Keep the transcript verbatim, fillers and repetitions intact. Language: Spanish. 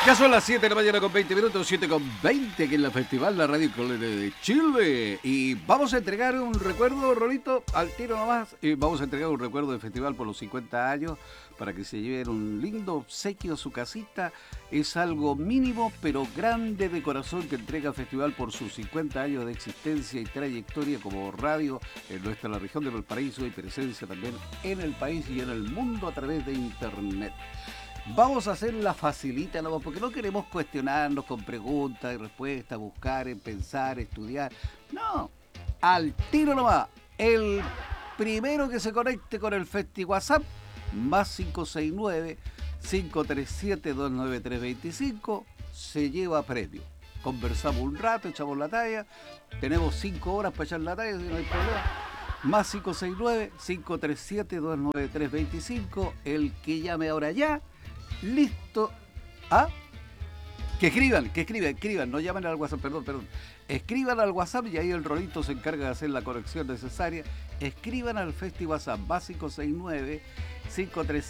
Ya son las siete de la mañana con veinte minutos, siete con veinte aquí en la Festival, la Radio Colere de Chile. Y vamos a entregar un recuerdo, Rolito, al tiro nomás. Y vamos a entregar un recuerdo del festival por los cincuenta años para que se lleven un lindo obsequio a su casita. Es algo mínimo pero grande de corazón que entrega el festival por sus cincuenta años de existencia y trayectoria como radio en nuestra la región de Valparaíso y presencia también en el país y en el mundo a través de internet. Vamos a hacer la facilita, ¿no? Porque no queremos cuestionarnos con preguntas y respuestas, buscar, pensar, estudiar. No, al tiro nomás. El primero que se conecte con el Festi WhatsApp, más cinco seis nueve, cinco tres siete, dos nueve tres dos cinco, se lleva premio. Conversamos un rato, echamos la talla. Tenemos cinco horas para echar la talla, si no hay problema. Más cinco seis nueve, cinco tres siete, dos nueve tres dos cinco. El que llame ahora ya. Listo. ¿Ah? Que escriban, que escriban, escriban, no llamen al WhatsApp, perdón, perdón. Escriban al WhatsApp y ahí el Rolito se encarga de hacer la corrección necesaria. Escriban al Festi WhatsApp, más cinco seis nueve, cinco tres